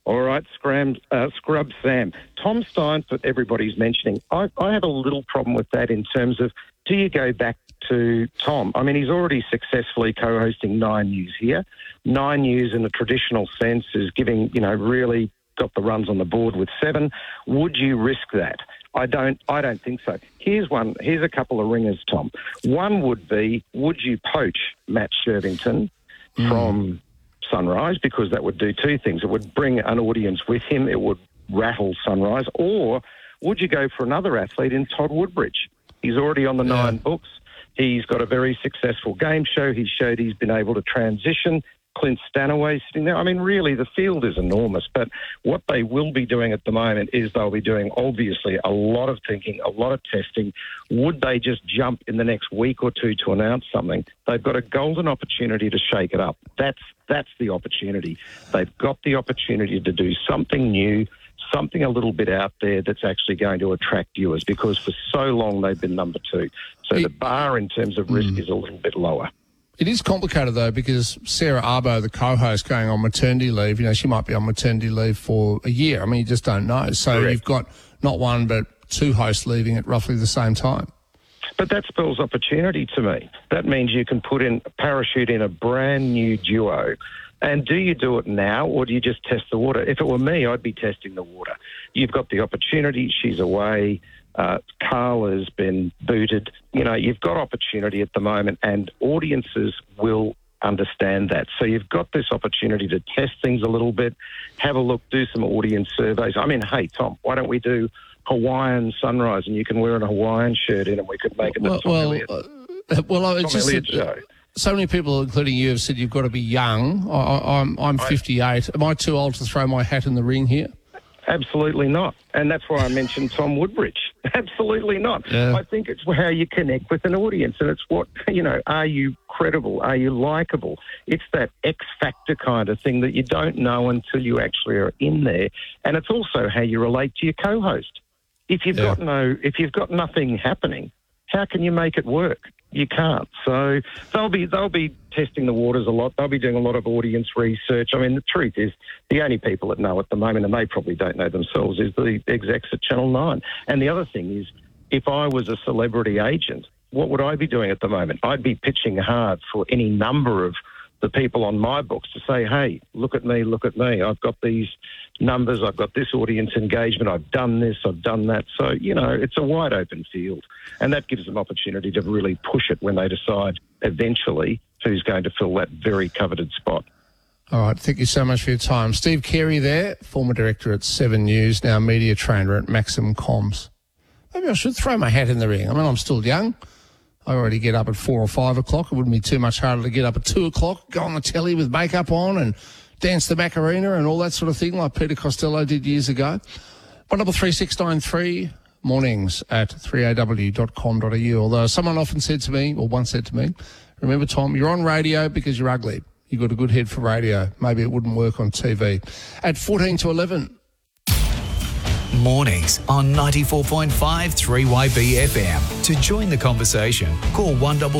All right, Scrub Sam. Tom Steins that everybody's mentioning. I have a little problem with that in terms of, do you go back to Tom? I mean, he's already successfully co-hosting 9 News here. 9 News in a traditional sense is giving, really got the runs on the board with 7. Would you risk that? I don't think so. Here's a couple of ringers, Tom. One would be, would you poach Matt Shervington from Sunrise? Because that would do two things. It would bring an audience with him. It would rattle Sunrise. Or would you go for another athlete in Todd Woodbridge? He's already on the 9 books. He's got a very successful game show. He showed he's been able to transition. Clint Stanaway sitting there. I mean, really, the field is enormous. But what they will be doing at the moment is they'll be doing, obviously, a lot of thinking, a lot of testing. Would they just jump in the next week or two to announce something? They've got a golden opportunity to shake it up. That's the opportunity. They've got the opportunity to do something new, something a little bit out there that's actually going to attract viewers, because for so long they've been number 2. So the bar in terms of risk is a little bit lower. It is complicated, though, because Sarah Arbo, the co-host, going on maternity leave, she might be on maternity leave for a year. I mean, you just don't know. So Correct. You've got not one but 2 hosts leaving at roughly the same time. But that spells opportunity to me. That means you can parachute in a brand new duo. And do you do it now, or do you just test the water? If it were me, I'd be testing the water. You've got the opportunity. She's away. Carl has been booted. You've got opportunity at the moment, and audiences will understand that. So you've got this opportunity to test things a little bit, have a look, do some audience surveys. I mean, hey, Tom, why don't we do Hawaiian Sunrise, and you can wear a Hawaiian shirt in, and we could make it a Tom Elliott. It's just show. So many people, including you, have said you've got to be young. I'm 58. Am I too old to throw my hat in the ring here? Absolutely not. And that's why I mentioned Tom Woodbridge. Absolutely not. Yeah. I think it's how you connect with an audience, and it's what, are you credible? Are you likable? It's that X factor kind of thing that you don't know until you actually are in there. And it's also how you relate to your co-host. If you've got nothing happening, how can you make it work? You can't. So they'll be testing the waters a lot. They'll be doing a lot of audience research. I mean, the truth is, the only people that know at the moment, and they probably don't know themselves, is the execs at Channel 9. And the other thing is, if I was a celebrity agent, what would I be doing at the moment? I'd be pitching hard for any number of the people on my books to say, hey, look at me. I've got these numbers. I've got this audience engagement. I've done this. I've done that. So, it's a wide open field. And that gives them opportunity to really push it when they decide eventually who's going to fill that very coveted spot. All right. Thank you so much for your time. Steve Carey there, former director at 7 News, now media trainer at Maxim Comms. Maybe I should throw my hat in the ring. I mean, I'm still young. I already get up at 4 or 5 o'clock. It wouldn't be too much harder to get up at 2 o'clock, go on the telly with makeup on and dance the Macarena and all that sort of thing like Peter Costello did years ago. 133693 mornings at 3aw.com.au. Although someone often said to me, or once said to me, remember, Tom, you're on radio because you're ugly. You've got a good head for radio. Maybe it wouldn't work on TV. At 14 to 11. Mornings on 94.5 3YB FM. To join the conversation, call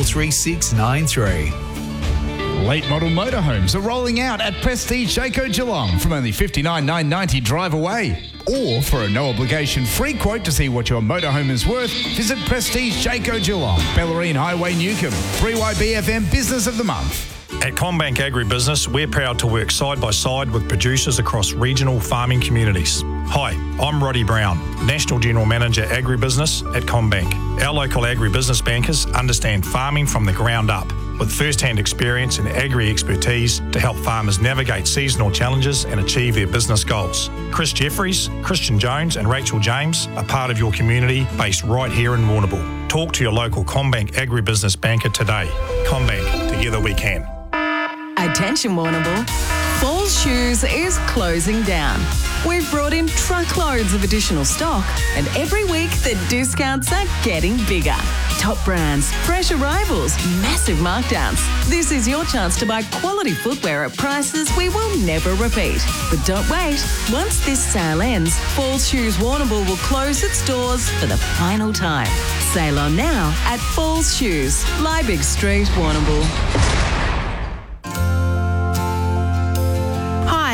133693. Late model motorhomes are rolling out at Prestige Jayco Geelong from only $59,990 drive away. Or for a no-obligation free quote to see what your motorhome is worth, visit Prestige Jayco Geelong, Bellarine Highway, Newcomb. 3YB FM Business of the Month. At CommBank Agribusiness, we're proud to work side by side with producers across regional farming communities. Hi, I'm Roddy Brown, National General Manager Agribusiness at CommBank. Our local agribusiness bankers understand farming from the ground up, with first-hand experience and agri-expertise to help farmers navigate seasonal challenges and achieve their business goals. Chris Jeffries, Christian Jones and Rachel James are part of your community based right here in Warrnambool. Talk to your local CommBank Agribusiness banker today. CommBank, together we can. Attention Warrnambool, Falls Shoes is closing down. We've brought in truckloads of additional stock, and every week the discounts are getting bigger. Top brands, fresh arrivals, massive markdowns. This is your chance to buy quality footwear at prices we will never repeat. But don't wait. Once this sale ends, Falls Shoes Warrnambool will close its doors for the final time. Sail on now at Falls Shoes, Liebig Street, Warrnambool. Hi,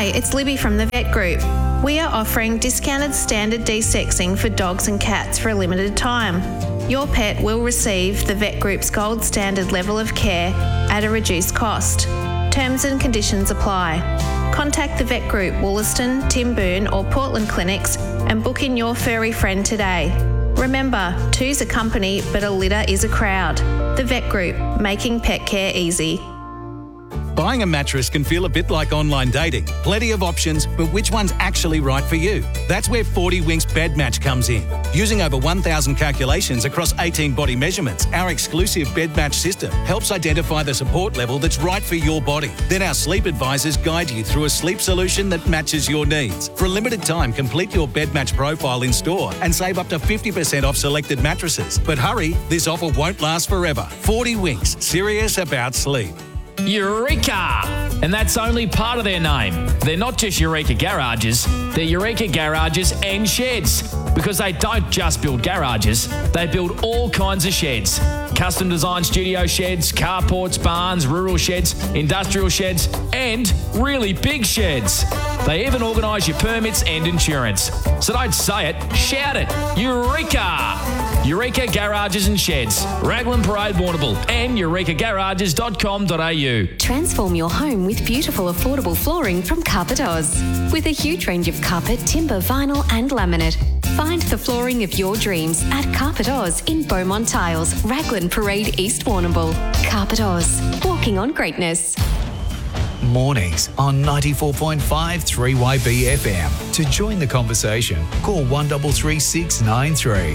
Hi, it's Libby from the Vet Group. We are offering discounted standard desexing for dogs and cats for a limited time. Your pet will receive the Vet Group's gold standard level of care at a reduced cost. Terms and conditions apply. Contact the Vet Group, Wollaston, Timboon or Portland clinics and book in your furry friend today. Remember, two's a company, but a litter is a crowd. The Vet Group, making pet care easy. Buying a mattress can feel a bit like online dating. Plenty of options, but which one's actually right for you? That's where 40 Winks Bed Match comes in. Using over 1,000 calculations across 18 body measurements, our exclusive Bed Match system helps identify the support level that's right for your body. Then our sleep advisors guide you through a sleep solution that matches your needs. For a limited time, complete your Bed Match profile in store and save up to 50% off selected mattresses. But hurry, this offer won't last forever. 40 Winks, serious about sleep. Eureka! And that's only part of their name. They're not just Eureka Garages, they're Eureka Garages and Sheds. Because they don't just build garages, they build all kinds of sheds. Custom designed studio sheds, carports, barns, rural sheds, industrial sheds, and really big sheds. They even organise your permits and insurance. So don't say it, shout it. Eureka! Eureka Garages and Sheds, Raglan Parade, Warrnambool, and eurekagarages.com.au. Transform your home with beautiful, affordable flooring from Carpet Oz. With a huge range of carpet, timber, vinyl, and laminate. Find the flooring of your dreams at Carpet Oz in Beaumont Tiles, Raglan Parade, East Warrnambool. Carpet Oz, walking on greatness. Mornings on 94.5 3YB FM. To join the conversation, call 133693.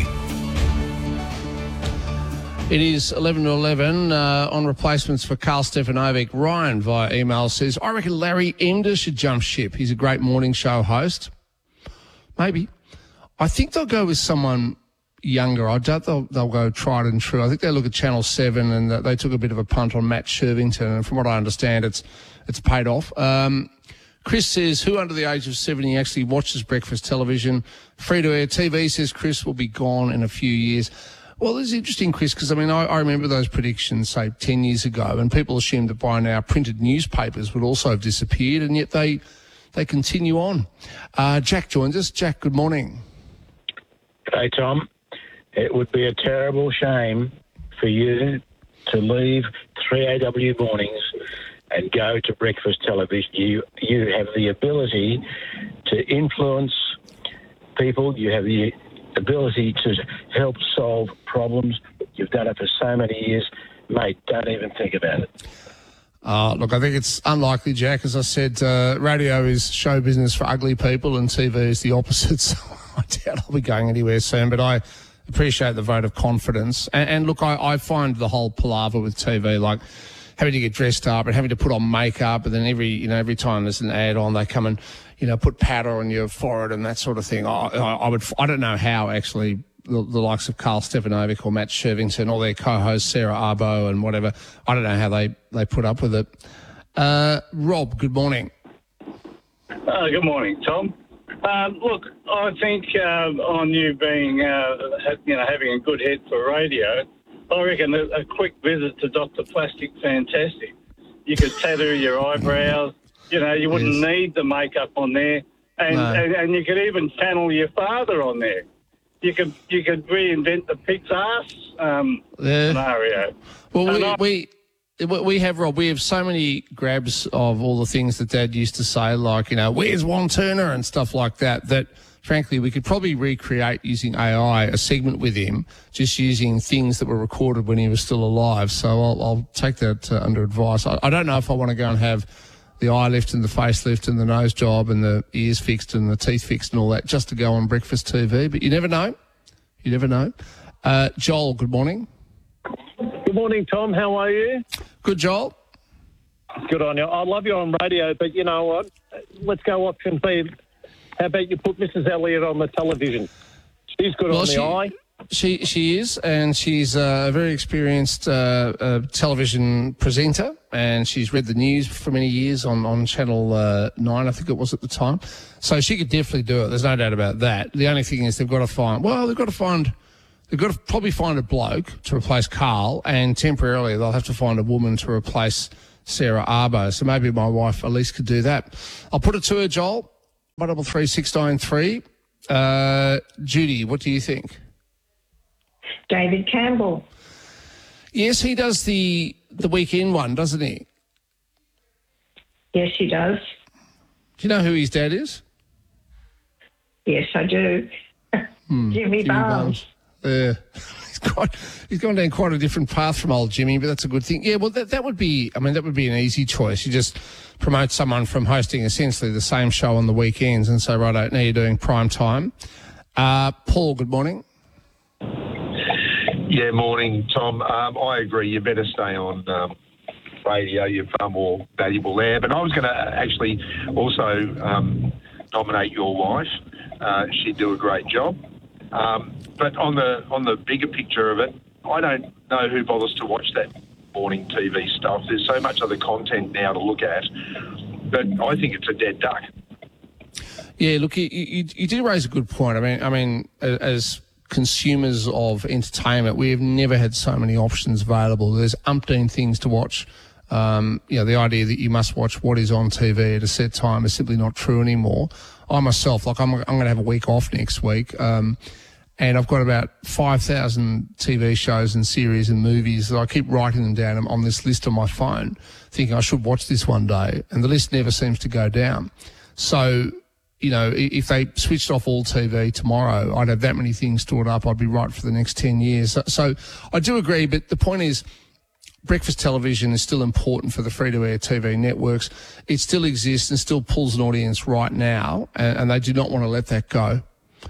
It is 11 to 11 on replacements for Carl Stefanovic. Ryan via email says, I reckon Larry Emder should jump ship. He's a great morning show host. Maybe. I think they'll go with someone younger. I doubt they'll go tried and true. I think they look at Channel 7 and they took a bit of a punt on Matt Shervington. And from what I understand, it's paid off. Chris says, who under the age of 70 actually watches breakfast television? Free-to-air TV, says Chris, will be gone in a few years. Well, this is interesting, Chris, because, I mean, I remember those predictions, say, 10 years ago, and people assumed that by now printed newspapers would also have disappeared, and yet they continue on. Jack joins us. Jack, good morning. Hey, Tom. It would be a terrible shame for you to leave 3AW mornings and go to breakfast television. You have the ability to influence people. You have the ability to help solve problems. You've done it for so many years. Mate, don't even think about it. Look, I think it's unlikely, Jack. As I said, radio is show business for ugly people and TV is the opposite, so I doubt I'll be going anywhere soon, but I appreciate the vote of confidence. And look, I find the whole palaver with TV, like having to get dressed up and having to put on makeup, and then every time there's an ad on, they come and put powder on your forehead and that sort of thing. I don't know how actually the likes of Carl Stefanovic or Matt Shervington or their co-host Sarah Arbo and whatever, I don't know how they put up with it. Rob, good morning. Good morning, Tom. Look, I think on you being, having a good head for radio, I reckon a quick visit to Dr. Plastic Fantastic. You could tattoo your eyebrows. You wouldn't need the makeup on there, and you could even channel your father on there. You could reinvent the pig's ass scenario. Well, we have, Rob. We have so many grabs of all the things that Dad used to say, like where's Juan Turner and stuff like that. That frankly, we could probably recreate using AI a segment with him, just using things that were recorded when he was still alive. So I'll take that under advice. I don't know if I want to go and have the eye lift and the face lift and the nose job and the ears fixed and the teeth fixed and all that just to go on breakfast TV. But you never know. You never know. Joel, good morning. Good morning, Tom. How are you? Good, Joel. Good on you. I love you on radio, but you know what? Let's go option B. How about you put Mrs. Elliott on the television? She's good on the eye. She is, and she's a very experienced television presenter, and she's read the news for many years on Channel 9, I think it was at the time. So she could definitely do it. There's no doubt about that. The only thing is they've got to probably find a bloke to replace Carl, and temporarily they'll have to find a woman to replace Sarah Arbo. So maybe my wife Elise could do that. I'll put it to her, Joel. 133693. Judy, what do you think? David Campbell. Yes, he does the weekend one, doesn't he? Yes, he does. Do you know who his dad is? Yes, I do. Jimmy Barnes. He's gone down quite a different path from old Jimmy, but that's a good thing. Yeah, well, that would be an easy choice. You just promote someone from hosting essentially the same show on the weekends and say, right, now you're doing prime time. Paul, good morning. Yeah, morning, Tom. I agree. You better stay on radio. You're far more valuable there. But I was going to actually also nominate your wife. She'd do a great job. But on the bigger picture of it, I don't know who bothers to watch that morning TV stuff. There's so much other content now to look at. But I think it's a dead duck. Yeah, look, you do raise a good point. I mean, as consumers of entertainment, we have never had so many options available. There's umpteen things to watch. The idea that you must watch what is on TV at a set time is simply not true anymore. I myself, I'm going to have a week off next week, and I've got about 5,000 TV shows and series and movies that I keep writing them down on this list on my phone, thinking I should watch this one day, and the list never seems to go down. So, if they switched off all TV tomorrow, I'd have that many things stored up. I'd be right for the next 10 years. So I do agree, but the point is, breakfast television is still important for the free-to-air TV networks. It still exists and still pulls an audience right now, and they do not want to let that go.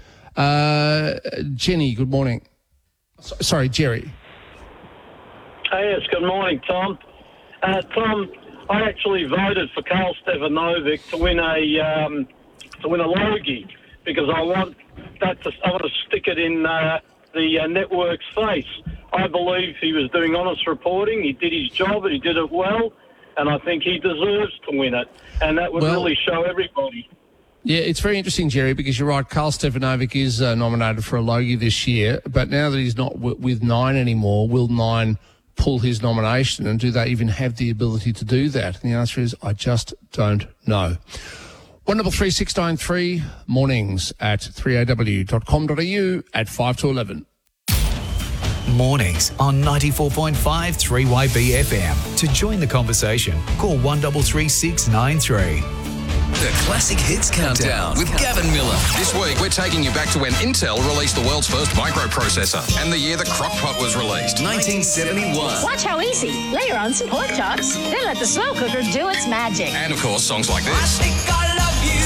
Jenny, good morning. Sorry, Jerry. Hey, yes, good morning, Tom. Tom, I actually voted for Karl Stefanovic to win a Logie because I want to stick it in the network's face. I believe he was doing honest reporting. He did his job and he did it well, and I think he deserves to win it. And that would really show everybody. Yeah, it's very interesting, Jerry, because you're right. Karl Stefanovic is nominated for a Logie this year, but now that he's not with Nine anymore, will Nine pull his nomination, and do they even have the ability to do that? And the answer is, I just don't know. 133693, mornings at 3aw.com.au at 5 to 11. Mornings on 94.5 3YB FM. To join the conversation, call 133693. The Classic Hits Countdown with Gavin Miller. This week, we're taking you back to when Intel released the world's first microprocessor and the year the crock-pot was released. 1971. Watch how easy. Layer on some pork chops, then let the slow cooker do its magic. And, of course, songs like this. I think I love you.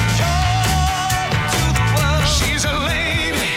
She's a lady.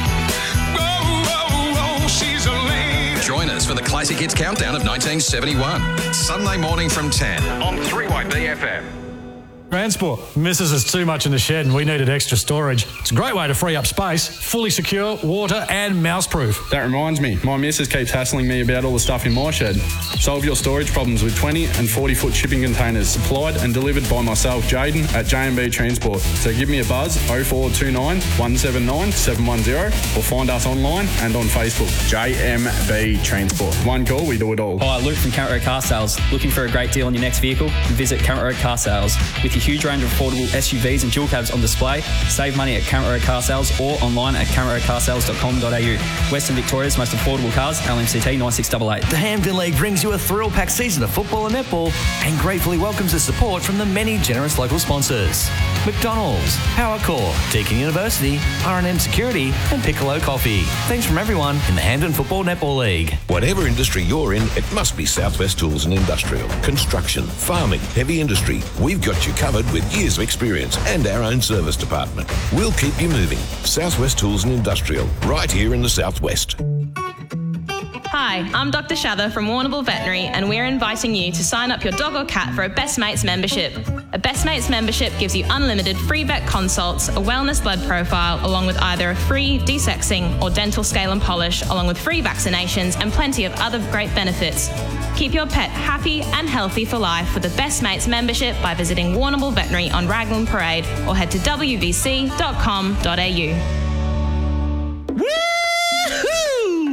Oh, she's a lady. Join us for the Classic Hits Countdown of 1971. Sunday morning from 10 on 3YB FM. Transport. Missus is too much in the shed and we needed extra storage. It's a great way to free up space, fully secure, water and mouse-proof. That reminds me, my missus keeps hassling me about all the stuff in my shed. Solve your storage problems with 20 and 40-foot shipping containers supplied and delivered by myself, Jaden, at J&B Transport. So give me a buzz, 0429 179 710, or find us online and on Facebook, J&B Transport. One call, we do it all. Hi, Luke from Current Road Car Sales. Looking for a great deal on your next vehicle? Visit Current Road Car Sales. With a huge range of affordable SUVs and dual cabs on display, save money at Current Road Car Sales or online at currentroadcarsales.com.au. Western Victoria's most affordable cars, LMCT 9688. The Hampden League brings you a thrill-packed season of football and netball and gratefully welcomes the support from the many generous local sponsors. McDonald's, Powercore, Deakin University, R&M Security and Piccolo Coffee. Thanks from everyone in the Hampden Football Netball League. Whatever industry you're in, it must be Southwest Tools and Industrial. Construction, farming, heavy industry. We've got you covered with years of experience and our own service department. We'll keep you moving. Southwest Tools and Industrial, right here in the Southwest. Hi, I'm Dr. Shather from Warrnambool Veterinary, and we're inviting you to sign up your dog or cat for a Best Mates membership. A Best Mates membership gives you unlimited free vet consults, a wellness blood profile, along with either a free desexing or dental scale and polish, along with free vaccinations and plenty of other great benefits. Keep your pet happy and healthy for life with a Best Mates membership by visiting Warrnambool Veterinary on Raglan Parade or head to wvc.com.au.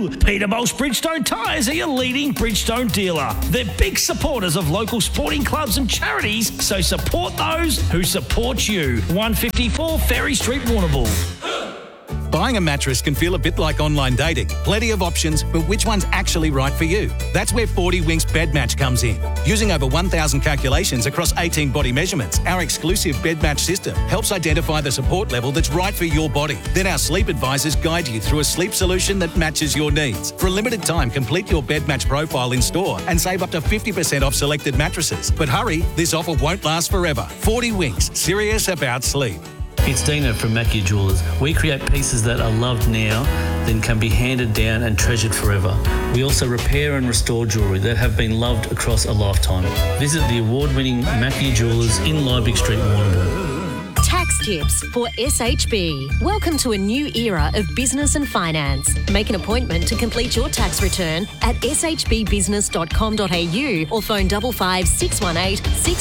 you. Peterbolt's Bridgestone tyres are your leading Bridgestone dealer. They're big supporters of local sporting clubs and charities, so support those who support you. 154 Ferry Street, Warrnambool. Buying a mattress can feel a bit like online dating. Plenty of options, but which one's actually right for you? That's where 40 Winks Bed Match comes in. Using over 1,000 calculations across 18 body measurements, our exclusive Bed Match system helps identify the support level that's right for your body. Then our sleep advisors guide you through a sleep solution that matches your needs. For a limited time, complete your Bed Match profile in store and save up to 50% off selected mattresses. But hurry, this offer won't last forever. 40 Winks, serious about sleep. It's Dino from Mackie Jewelers. We create pieces that are loved now, then can be handed down and treasured forever. We also repair and restore jewellery that have been loved across a lifetime. Visit the award-winning Mackie Jewelers in Liebig Street, Warrnambool. Tax tips for SHB. Welcome to a new era of business and finance. Make an appointment to complete your tax return at shbbusiness.com.au or phone 55 618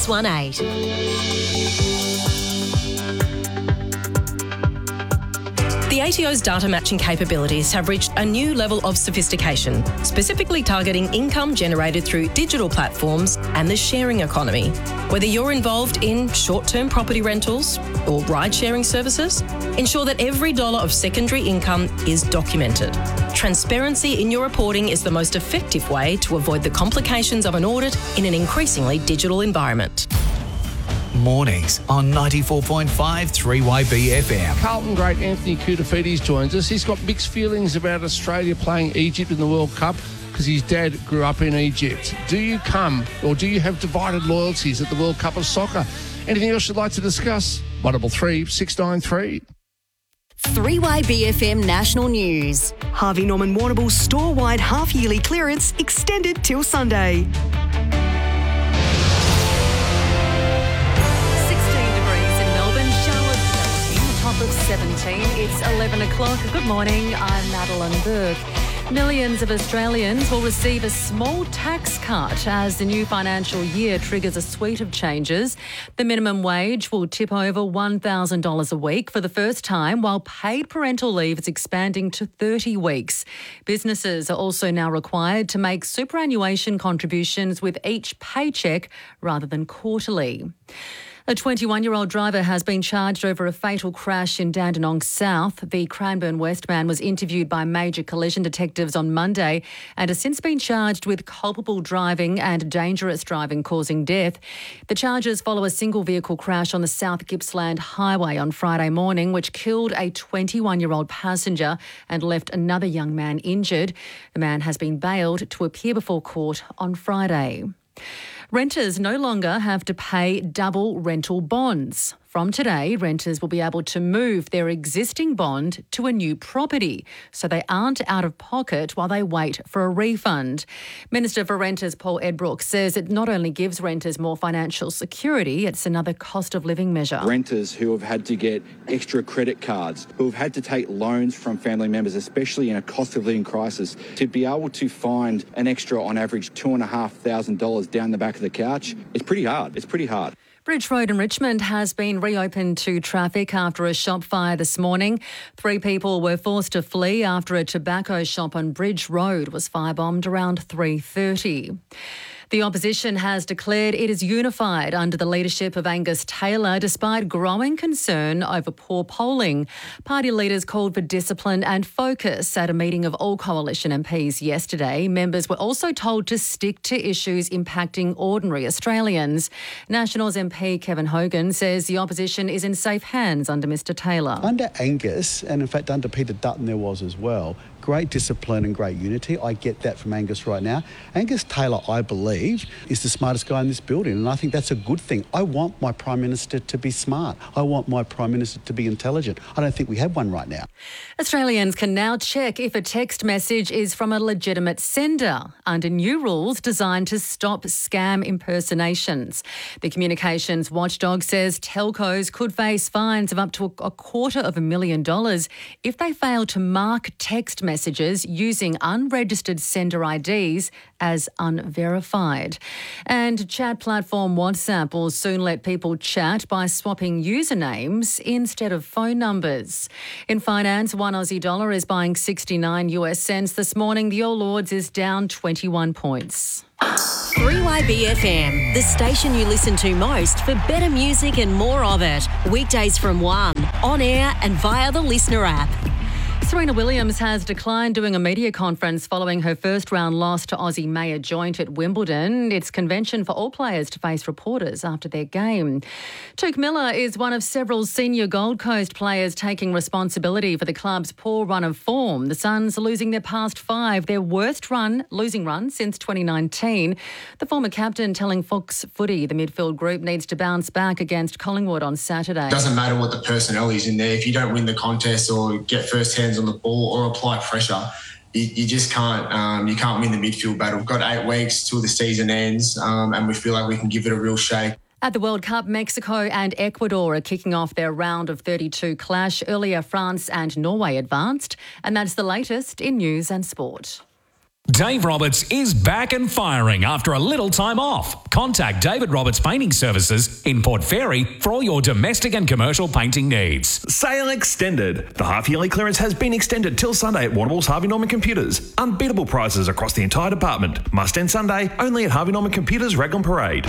618. The ATO's data matching capabilities have reached a new level of sophistication, specifically targeting income generated through digital platforms and the sharing economy. Whether you're involved in short-term property rentals or ride-sharing services, ensure that every dollar of secondary income is documented. Transparency in your reporting is the most effective way to avoid the complications of an audit in an increasingly digital environment. Mornings on 94.5 3YB FM. Carlton great Anthony Koutoufides joins us. He's got mixed feelings about Australia playing Egypt in the World Cup because his dad grew up in Egypt. Do you come or do you have divided loyalties at the World Cup of Soccer? Anything else you'd like to discuss? 133 693. 3YBFM National News. Harvey Norman Warrnambool's store-wide half-yearly clearance extended till Sunday. Of 17. It's 11 o'clock. Good morning. I'm Madeline Burke. Millions of Australians will receive a small tax cut as the new financial year triggers a suite of changes. The minimum wage will tip over $1,000 a week for the first time, while paid parental leave is expanding to 30 weeks. Businesses are also now required to make superannuation contributions with each paycheck rather than quarterly. A 21-year-old driver has been charged over a fatal crash in Dandenong South. The Cranbourne West man was interviewed by major collision detectives on Monday and has since been charged with culpable driving and dangerous driving causing death. The charges follow a single vehicle crash on the South Gippsland Highway on Friday morning, which killed a 21-year-old passenger and left another young man injured. The man has been bailed to appear before court on Friday. Renters no longer have to pay double rental bonds. From today, renters will be able to move their existing bond to a new property, so they aren't out of pocket while they wait for a refund. Minister for Renters Paul Edbrook says it not only gives renters more financial security, it's another cost of living measure. Renters who have had to get extra credit cards, who have had to take loans from family members, especially in a cost of living crisis, to be able to find an extra, on average, $2,500 down the back of the couch, it's pretty hard. It's pretty hard. Bridge Road in Richmond has been reopened to traffic after a shop fire this morning. 3 people were forced to flee after a tobacco shop on Bridge Road was firebombed around 3:30. The opposition has declared it is unified under the leadership of Angus Taylor, despite growing concern over poor polling. Party leaders called for discipline and focus at a meeting of all coalition MPs yesterday. Members were also told to stick to issues impacting ordinary Australians. Nationals MP Kevin Hogan says the opposition is in safe hands under Mr Taylor. Under Angus, and in fact under Peter Dutton there was as well, great discipline and great unity. I get that from Angus right now. Angus Taylor, I believe, is the smartest guy in this building, and I think that's a good thing. I want my Prime Minister to be smart. I want my Prime Minister to be intelligent. I don't think we have one right now. Australians can now check if a text message is from a legitimate sender under new rules designed to stop scam impersonations. The communications watchdog says telcos could face fines of up to $250,000 if they fail to mark text messages messages using unregistered sender IDs as unverified. And chat platform WhatsApp will soon let people chat by swapping usernames instead of phone numbers. In finance, $1 Aussie is buying 69 US cents. This morning, the All Ords is down 21 points. 3YBFM, the station you listen to most for better music and more of it. Weekdays from 1, on air and via the Listener app. Serena Williams has declined doing a media conference following her first-round loss to Aussie Maya Joint at Wimbledon. It's convention for all players to face reporters after their game. Touk Miller is one of several senior Gold Coast players taking responsibility for the club's poor run of form. The Suns are losing their past 5, their worst losing run since 2019. The former captain telling Fox Footy the midfield group needs to bounce back against Collingwood on Saturday. It doesn't matter what the personnel is in there. If you don't win the contest or get first hands on the ball or apply pressure, you just can't. You can't win the midfield battle. We've got 8 weeks till the season ends, and we feel like we can give it a real shake. At the World Cup, Mexico and Ecuador are kicking off their round of 32 clash. Earlier, France and Norway advanced, and that's the latest in news and sport. Dave Roberts is back and firing after a little time off. Contact David Roberts Painting Services in Port Fairy for all your domestic and commercial painting needs. Sale extended. The half-yearly clearance has been extended till Sunday at Warrnambool's Harvey Norman Computers. Unbeatable prices across the entire department. Must end Sunday only at Harvey Norman Computers, Raglan Parade.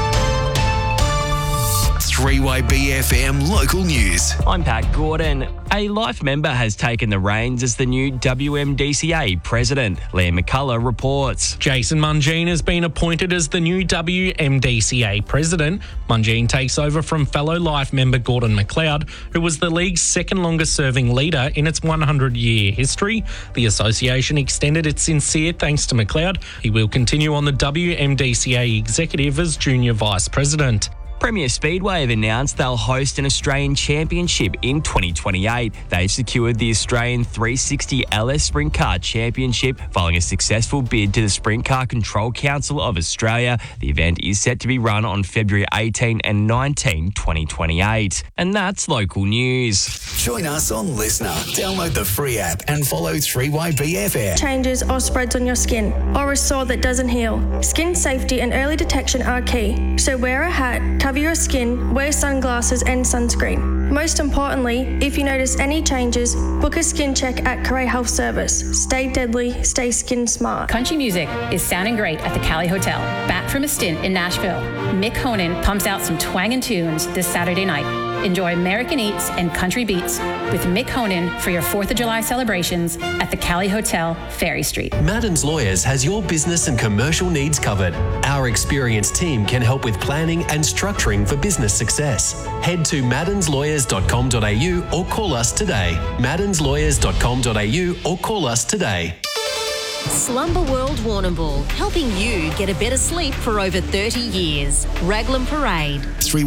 3YBFM local news. I'm Pat Gordon. A Life member has taken the reins as the new WMDCA president. Liam McCullough reports. Jason Mungine has been appointed as the new WMDCA president. Mungine takes over from fellow Life member Gordon McLeod, who was the league's second longest serving leader in its 100-year history. The association extended its sincere thanks to McLeod. He will continue on the WMDCA executive as junior vice president. Premier Speedway have announced they'll host an Australian Championship in 2028. They've secured the Australian 360 LS Sprint Car Championship following a successful bid to the Sprint Car Control Council of Australia. The event is set to be run on February 18 and 19, 2028. And that's local news. Join us on Listener. Download the free app and follow 3YBFM. Changes or spreads on your skin, or a sore that doesn't heal. Skin safety and early detection are key. So wear a hat, cover your skin, wear sunglasses and sunscreen. Most importantly, if you notice any changes, book a skin check at Career Health Service. Stay deadly, stay skin smart. Country music is sounding great at the Cali Hotel. Back from a stint in Nashville, Mick Honan pumps out some twangin' tunes this Saturday night. Enjoy American Eats and Country Beats with Mick Honan for your 4th of July celebrations at the Cali Hotel, Ferry Street. Madden's Lawyers has your business and commercial needs covered. Our experienced team can help with planning and structuring for business success. Head to maddenslawyers.com.au or call us today. maddenslawyers.com.au or call us today. Slumber World Warrnambool, helping you get a better sleep for over 30 years. Raglan Parade.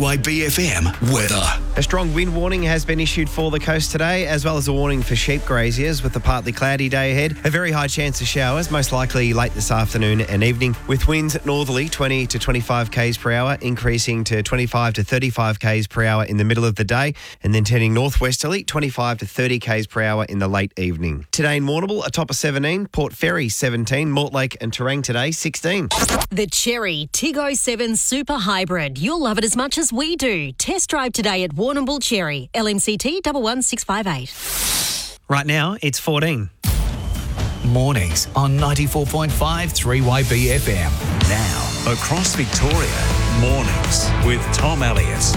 3YBFM weather. A strong wind warning has been issued for the coast today, as well as a warning for sheep graziers with a partly cloudy day ahead. A very high chance of showers, most likely late this afternoon and evening, with winds northerly 20 to 25 k's per hour, increasing to 25 to 35 k's per hour in the middle of the day, and then turning northwesterly 25 to 30 k's per hour in the late evening. Today in Warrnambool, a top of 17, Port Fairy 17, Mortlake and Terang today 16. The Cherry Tiggo 7 Super Hybrid. You'll love it as much as we do. Test drive today at Warrnambool Cherry. LMCT 11658. Right now, it's 14. Mornings on 94.5 3YBFM. Now, across Victoria, mornings with Tom Elliott.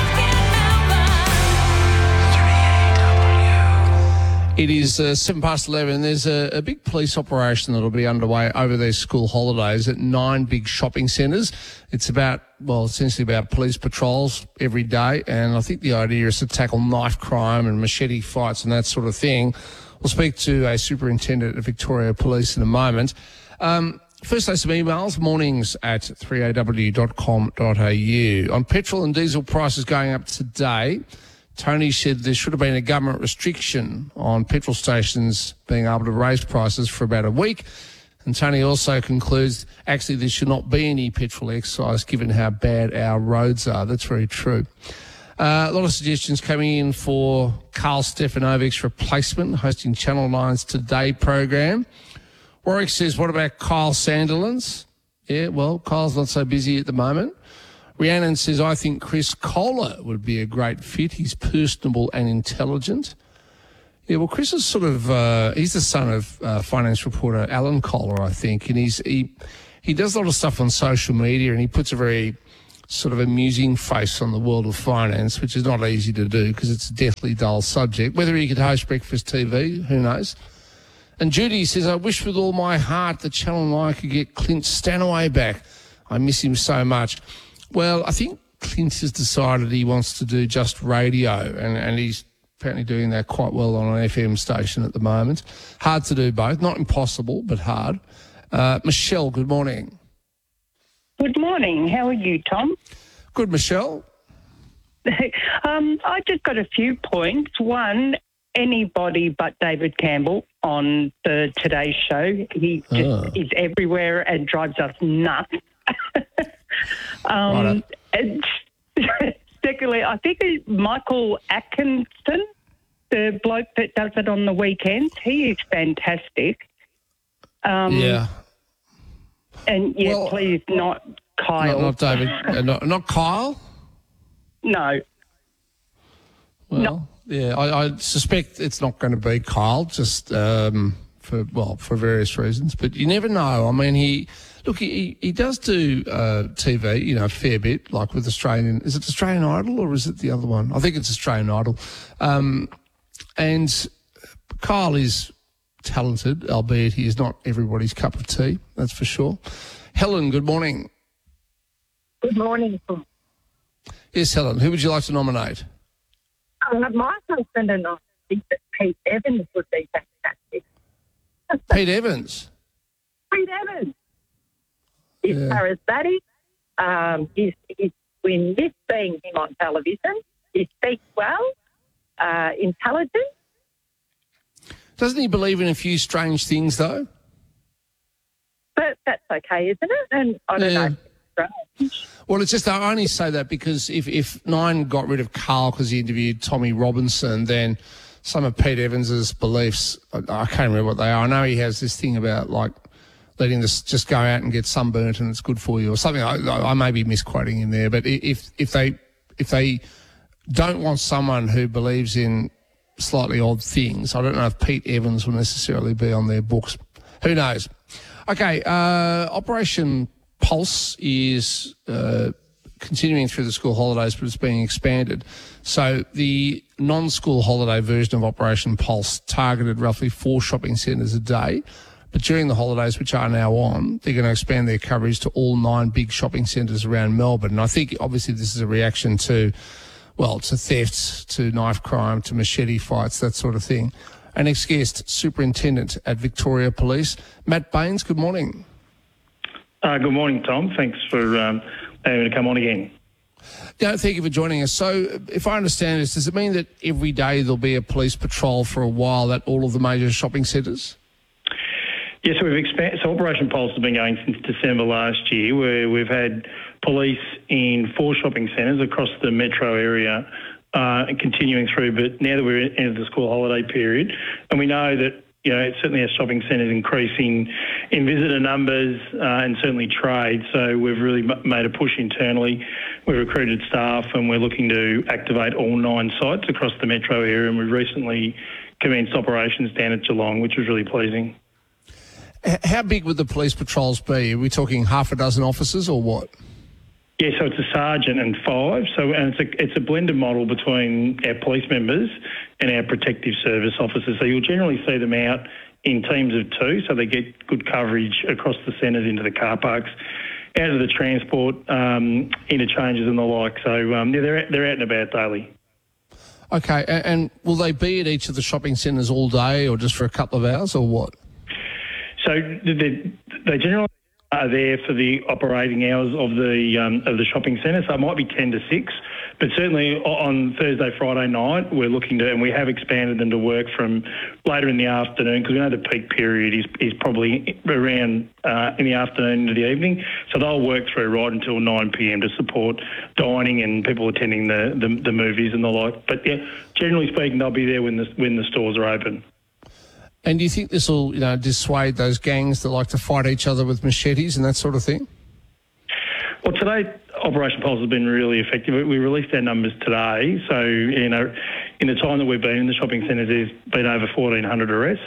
It is 11:07. There's a big police operation that'll be underway over these school holidays at 9 big shopping centres. It's essentially about police patrols every day, and I think the idea is to tackle knife crime and machete fights and that sort of thing. We'll speak to a superintendent at Victoria Police in a moment. First, some emails, mornings at 3aw.com.au. On petrol and diesel prices going up today, Tony said there should have been a government restriction on petrol stations being able to raise prices for about a week. And Tony also concludes, actually, there should not be any petrol excise given how bad our roads are. That's very true. A lot of suggestions coming in for Carl Stefanovic's replacement, hosting Channel 9's Today program. Warwick says, what about Kyle Sandilands? Yeah, well, Kyle's not so busy at the moment. Rhiannon says, I think Chris Kohler would be a great fit. He's personable and intelligent. Yeah, well, Chris is sort of, he's the son of finance reporter Alan Kohler, I think, and he does a lot of stuff on social media, and he puts a very sort of amusing face on the world of finance, which is not easy to do because it's a deathly dull subject. Whether he could host Breakfast TV, who knows? And Judy says, I wish with all my heart that Channel 9 could get Clint Stanaway back. I miss him so much. Well, I think Clint has decided he wants to do just radio, and he's apparently doing that quite well on an FM station at the moment. Hard to do both. Not impossible, but hard. Michelle, good morning. Good morning. How are you, Tom? Good, Michelle. I just got a few points. One, anybody but David Campbell on the Today Show. He just is everywhere and drives us nuts. And secondly, I think it's Michael Atkinson, the bloke that does it on the weekends. He is fantastic. Yeah. And please, not Kyle. Not David. Not Kyle? No. Well, no. Yeah, I suspect it's not going to be Kyle, just for various reasons. But you never know. I mean, he does do TV, a fair bit, like with Australian. Is it Australian Idol or is it the other one? I think it's Australian Idol. And Kyle is talented, albeit he is not everybody's cup of tea, that's for sure. Helen, good morning. Good morning. Yes, Helen, who would you like to nominate? My husband and I think that Pete Evans would be fantastic. Pete Evans? Pete Evans. He's charismatic. We miss seeing him on television. He speaks well, intelligent. Doesn't he believe in a few strange things, though? But that's okay, isn't it? And I don't know. Well, it's just I only say that because if Nine got rid of Carl because he interviewed Tommy Robinson, then some of Pete Evans's beliefs, I can't remember what they are. I know he has this thing about like letting this just go out and get sunburnt and it's good for you or something. I may be misquoting him there, but if they don't want someone who believes in slightly odd things, I don't know if Pete Evans will necessarily be on their books. Who knows? Okay, Operation Pulse is continuing through the school holidays, but it's being expanded. So the non-school holiday version of Operation Pulse targeted roughly 4 shopping centres a day. But during the holidays, which are now on, they're going to expand their coverage to all 9 big shopping centres around Melbourne. And I think, obviously, this is a reaction to thefts, to knife crime, to machete fights, that sort of thing. Our next guest, Superintendent at Victoria Police, Matt Baines. Good morning. Good morning, Tom. Thanks for having me to come on again. Yeah, thank you for joining us. So, if I understand this, does it mean that every day there'll be a police patrol for a while at all of the major shopping centres? Yes, we've expanded. So Operation Pulse has been going since December last year, where we've had police in 4 shopping centres across the metro area, continuing through. But now that we're into the school holiday period, and we know that certainly our shopping centres increasing in visitor numbers and certainly trade. So we've really made a push internally. We've recruited staff and we're looking to activate all 9 sites across the metro area. And we've recently commenced operations down at Geelong, which was really pleasing. How big would the police patrols be? Are we talking half a dozen officers or what? Yeah, so it's a sergeant and 5. And it's a blended model between our police members and our protective service officers. So you'll generally see them out in teams of 2, so they get good coverage across the centres into the car parks, out of the transport interchanges and the like. So they're out and about daily. Okay, and will they be at each of the shopping centres all day or just for a couple of hours or what? So they generally are there for the operating hours of the shopping centre. So it might be 10 to 6, But certainly on Thursday, Friday night, we're looking to, and we have expanded them to work from later in the afternoon, because we know the peak period is probably around in the afternoon into the evening. So they'll work through right until 9 p.m. to support dining and people attending the movies and the like. But yeah, generally speaking, they'll be there when the stores are open. And do you think this will, dissuade those gangs that like to fight each other with machetes and that sort of thing? Well, today, Operation Pulse has been really effective. We released our numbers today. So, in the time that we've been in the shopping centres, there's been over 1,400 arrests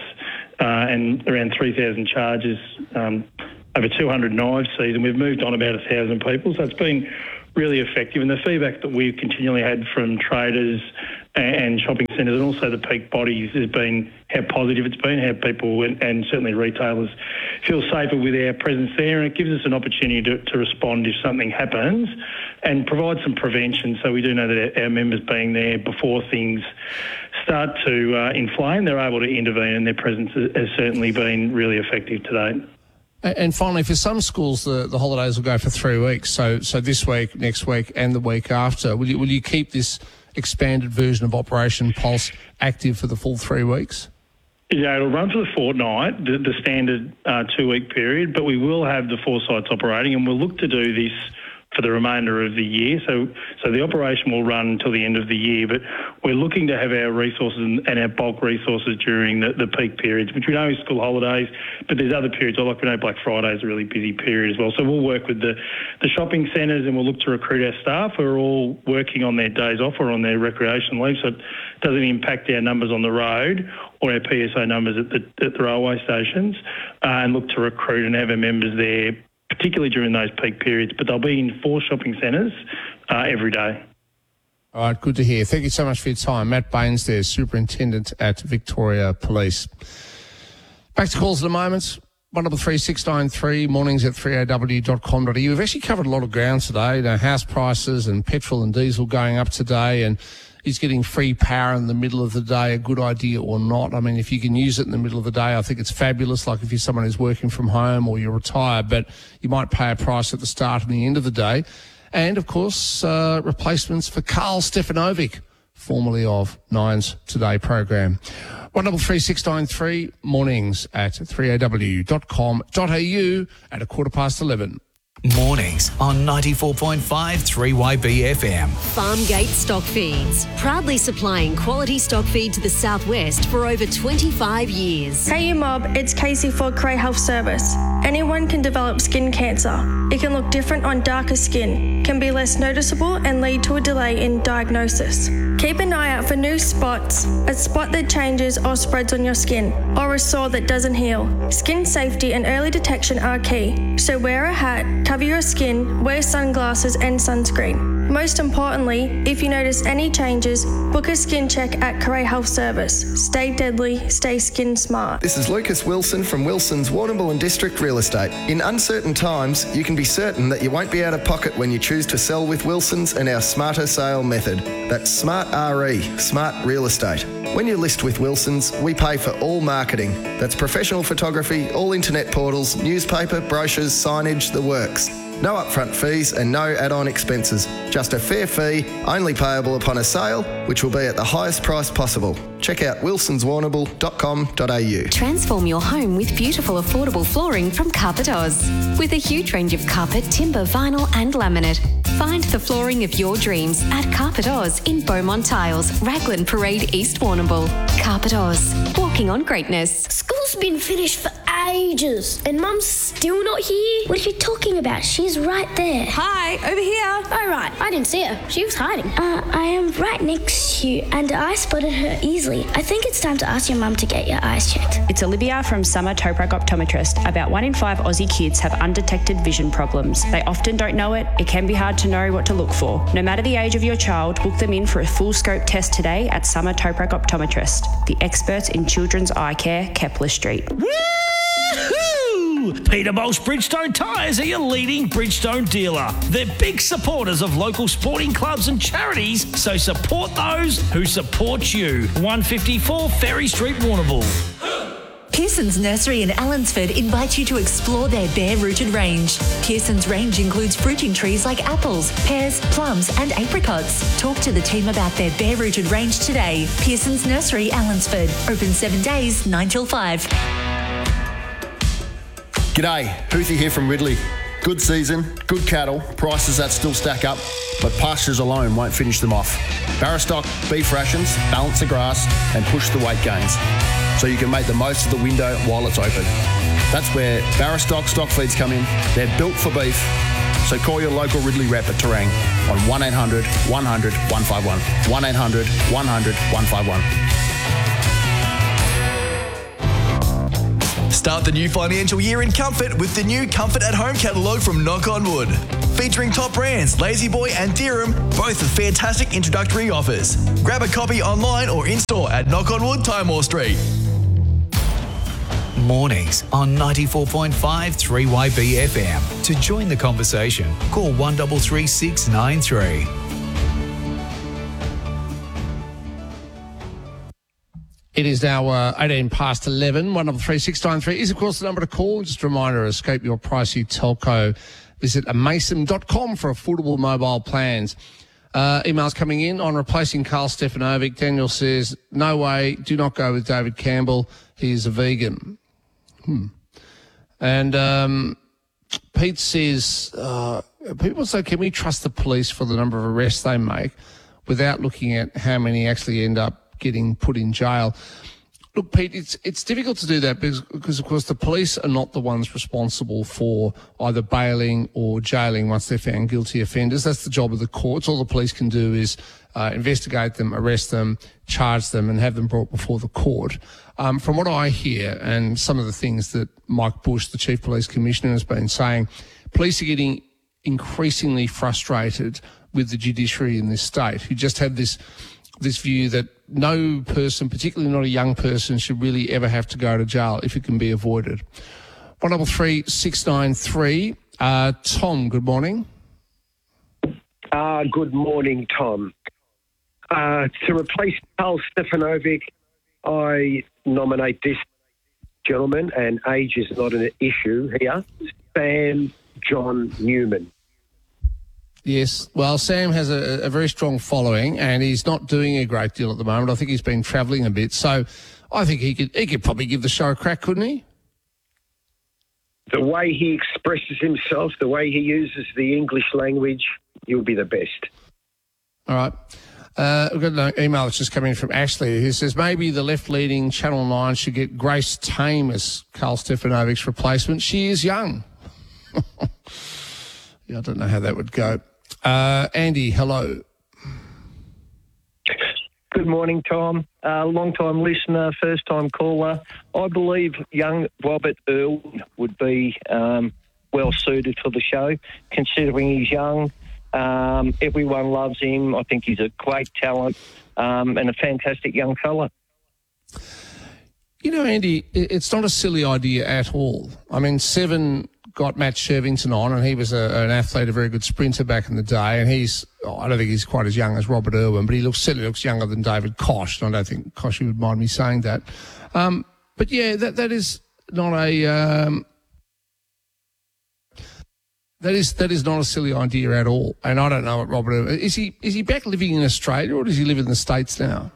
and around 3,000 charges, over 200 knives seized, and we've moved on about 1,000 people. So it's been really effective. And the feedback that we've continually had from traders and shopping centres and also the peak bodies has been how positive it's been, how people and certainly retailers feel safer with our presence there, and it gives us an opportunity to respond if something happens and provide some prevention. So we do know that our members being there before things start to inflame, they're able to intervene, and their presence has certainly been really effective to date. And finally, for some schools, the holidays will go for 3 weeks. So this week, next week, and the week after. Will you keep this expanded version of Operation Pulse active for the full 3 weeks? Yeah, it'll run for the fortnight, the standard 2-week period, but we will have the 4 sites operating, and we'll look to do this for the remainder of the year. So the operation will run until the end of the year, but we're looking to have our resources and our bulk resources during the peak periods, which we know is school holidays, but there's other periods, like we know Black Friday is a really busy period as well. So we'll work with the shopping centres, and we'll look to recruit our staff who are all working on their days off or on their recreation leave, so it doesn't impact our numbers on the road or our PSO numbers at the railway stations, and look to recruit and have our members there, particularly during those peak periods, but they'll be in 4 shopping centres every day. All right, good to hear. Thank you so much for your time. Matt Baines there, Superintendent at Victoria Police. Back to calls at the moment. 133693, mornings at 3aw.com.au. We've actually covered a lot of ground today. House prices and petrol and diesel going up today, and is getting free power in the middle of the day a good idea or not? I mean, if you can use it in the middle of the day, I think it's fabulous, like if you're someone who's working from home or you're retired, but you might pay a price at the start and the end of the day. And, of course, replacements for Carl Stefanovic, formerly of Nine's Today program. 133693, mornings at 3aw.com.au at 11:15. Mornings on 94.5 3YB FM. Farmgate Stock Feeds, proudly supplying quality stock feed to the southwest for over 25 years. Hey you mob, it's Casey for Cray Health Service. Anyone can develop skin cancer. It can look different on darker skin, can be less noticeable and lead to a delay in diagnosis. Keep an eye out for new spots, a spot that changes or spreads on your skin, or a sore that doesn't heal. Skin safety and early detection are key, so wear a hat, cover your skin, wear sunglasses and sunscreen. Most importantly, if you notice any changes, book a skin check at Cray Health Service. Stay deadly, stay skin smart. This is Lucas Wilson from Wilson's Warrnambool and District Real Estate. In uncertain times, you can be certain that you won't be out of pocket when you choose to sell with Wilson's and our Smarter Sale method. That's Smart RE, Smart Real Estate. When you list with Wilson's, we pay for all marketing. That's professional photography, all internet portals, newspaper, brochures, signage, the works. No upfront fees and no add-on expenses. Just a fair fee, only payable upon a sale, which will be at the highest price possible. Check out wilsonswarrnambool.com.au. Transform your home with beautiful, affordable flooring from Carpet Oz. With a huge range of carpet, timber, vinyl and laminate. Find the flooring of your dreams at Carpet Oz in Beaumont Tiles, Raglan Parade, East Warrnambool. Carpet Oz, walking on greatness. School's been finished for ages and Mum's still not here. What are you talking about? She's right there. Hi, over here. Oh, right. I didn't see her. She was hiding. I am right next to you and I spotted her easily. I think it's time to ask your mum to get your eyes checked. It's Olivia from Summer Toprak Optometrist. About 1 in 5 Aussie kids have undetected vision problems. They often don't know it. It can be hard to know what to look for. No matter the age of your child, book them in for a full scope test today at Summer Toprak Optometrist, the experts in children's eye care, Kepler Street. Peterbolt's Bridgestone Tyres are your leading Bridgestone dealer. They're big supporters of local sporting clubs and charities, so support those who support you. 154 Ferry Street, Warrnambool. Pearson's Nursery in Allensford invites you to explore their bare-rooted range. Pearson's range includes fruiting trees like apples, pears, plums and apricots. Talk to the team about their bare-rooted range today. Pearson's Nursery, Allensford. Open 7 days, 9 till 5. G'day, Houthi here from Ridley. Good season, good cattle, prices that still stack up, but pastures alone won't finish them off. Barrastock beef rations balance the grass and push the weight gains, so you can make the most of the window while it's open. That's where Barrastock stock feeds come in. They're built for beef, so call your local Ridley rep at Terang on 1800 100 151. 1800 100 151. Start the new financial year in comfort with the new Comfort at Home catalogue from Knock On Wood. Featuring top brands Lazy Boy and Theorem, both with fantastic introductory offers. Grab a copy online or in-store at Knock On Wood, Timor Street. Mornings on 94.5 3YB FM. To join the conversation, call 133693. It is now 18 past 11. 133693 is, of course, the number to call. Just a reminder, escape your pricey telco. Visit amason.com for affordable mobile plans. Emails coming in on replacing Karl Stefanovic. Daniel says, no way, do not go with David Campbell. He is a vegan. And Pete says, people say, can we trust the police for the number of arrests they make without looking at how many actually end up getting put in jail? Look, Pete, it's difficult to do that because, of course, the police are not the ones responsible for either bailing or jailing once they're found guilty offenders. That's the job of the courts. All the police can do is investigate them, arrest them, charge them, and have them brought before the court. From what I hear and some of the things that Mike Bush, the Chief Police Commissioner, has been saying, police are getting increasingly frustrated with the judiciary in this state, who just have this view that no person, particularly not a young person, should really ever have to go to jail if it can be avoided. 133693. Tom, good morning. Good morning, Tom. To replace Karl Stefanovic, I nominate this gentleman, and age is not an issue here, Sam John Newman. Yes, well, Sam has a very strong following, and he's not doing a great deal at the moment. I think he's been travelling a bit, so I think he could probably give the show a crack, couldn't he? The way he expresses himself, the way he uses the English language, he'll be the best. All right. We've got an email that's just come in from Ashley, who says maybe the left-leading Channel 9 should get Grace Tame as Karl Stefanovic's replacement. She is young. Yeah, I don't know how that would go. Andy, hello. Good morning, Tom. Long-time listener, first-time caller. I believe young Robert Irwin would be well-suited for the show, considering he's young. Everyone loves him. I think he's a great talent and a fantastic young fella. You know, Andy, it's not a silly idea at all. I mean, Seven got Matt Shervington on, and he was an athlete, a very good sprinter back in the day, and I don't think he's quite as young as Robert Irwin, but he certainly looks younger than David Koch, and I don't think Koch would mind me saying that. But yeah, that is not a... That is not a silly idea at all, and I don't know what Robert Irwin is. He back living in Australia, or does he live in the States now?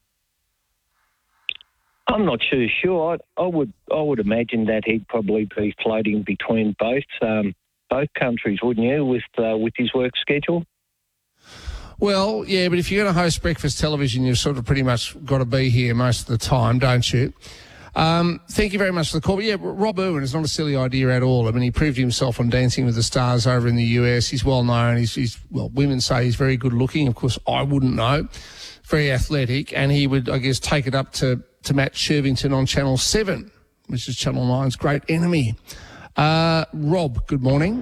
I'm not too sure. I would imagine that he'd probably be floating between both countries, wouldn't you, with his work schedule? Well, yeah, but if you're going to host breakfast television, you've sort of pretty much got to be here most of the time, don't you? Thank you very much for the call. But yeah, Rob Irwin is not a silly idea at all. I mean, he proved himself on Dancing with the Stars over in the US. He's well known. He's women say he's very good looking. Of course, I wouldn't know. Very athletic, and he would, I guess, take it up to Matt Shervington on Channel 7, which is Channel 9's great enemy. Rob, good morning.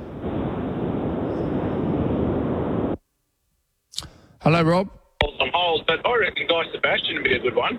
Hello, Rob. Some holes, but I reckon Guy Sebastian would be a good one.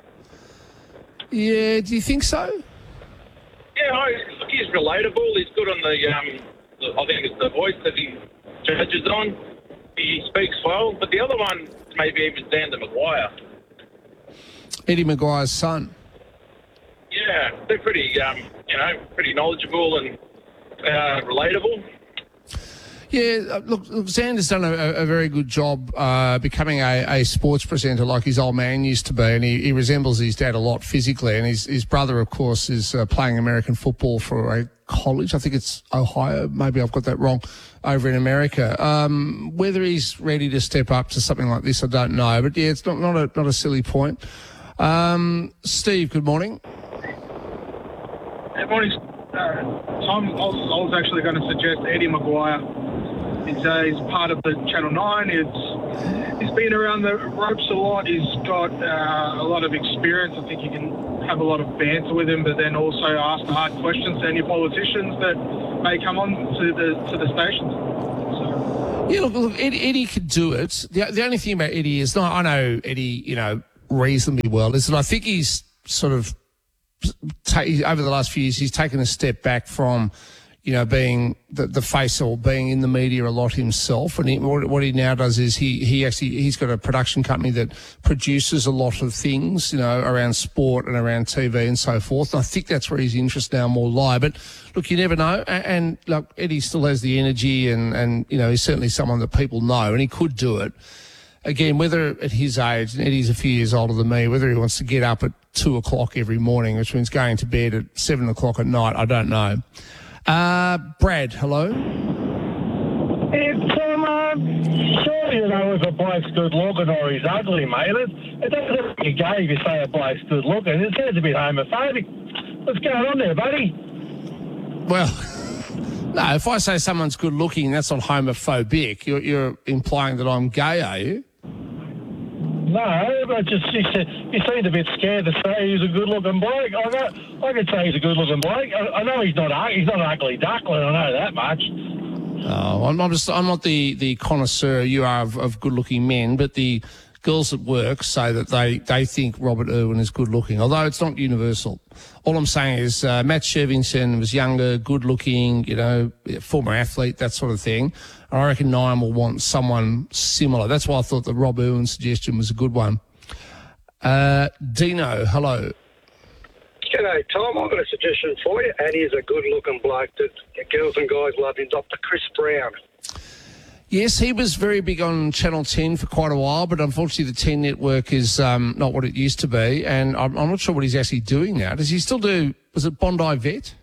Yeah, do you think so? Yeah, look, he's relatable. He's good on the I think it's the voice that he judges on. He speaks well, but the other one maybe even Xander Maguire. Eddie Maguire's son. Yeah, Yeah, they're pretty, pretty knowledgeable and relatable. Yeah, look, Xander's done a very good job becoming a sports presenter like his old man used to be, and he resembles his dad a lot physically. And his brother, of course, is playing American football for a college. I think it's Ohio. Maybe I've got that wrong, over in America. Whether he's ready to step up to something like this, I don't know. But, yeah, it's not a silly point. Steve, good morning. Good morning, Tom. I was actually going to suggest Eddie Maguire. He's part of the Channel 9. He's been around the ropes a lot. He's got a lot of experience. I think you can have a lot of banter with him, but then also ask the hard questions to any politicians that may come on to the stations. So. Yeah, look, Eddie could do it. The only thing about Eddie is, I know Eddie, reasonably well, is that I think he's sort of over the last few years, he's taken a step back from, being the face or being in the media a lot himself. And what he now does is he's got a production company that produces a lot of things, around sport and around TV and so forth. And I think that's where his interests now more lie. But look, you never know. And look, Eddie still has the energy and he's certainly someone that people know, and he could do it. Again, whether at his age, and Eddie's a few years older than me, whether he wants to get up at 2 o'clock every morning, which means going to bed at 7 o'clock at night, I don't know. Brad, hello. It's surely if a bloke's good looking or he's ugly, mate. It doesn't be gay if you say a bloke's good looking. It sounds a bit homophobic. What's going on there, buddy? Well, no, if I say someone's good looking, that's not homophobic. You're implying that I'm gay, are you? No, but you seemed a bit scared to say he's a good-looking bloke. I could say he's a good-looking bloke. I know he's not an ugly duckling. I know that much. Oh, I'm not the connoisseur you are of good-looking men, but the girls at work say that they think Robert Irwin is good-looking, although it's not universal. All I'm saying is Matt Shirvington was younger, good-looking, former athlete, that sort of thing. I reckon Niam will want someone similar. That's why I thought the Rob Irwin suggestion was a good one. Dino, hello. G'day, Tom. I've got a suggestion for you, and he's a good-looking bloke that girls and guys love him, Dr. Chris Brown. Yes, he was very big on Channel 10 for quite a while, but unfortunately the 10 network is not what it used to be, and I'm not sure what he's actually doing now. Does he still do, was it Bondi Vet?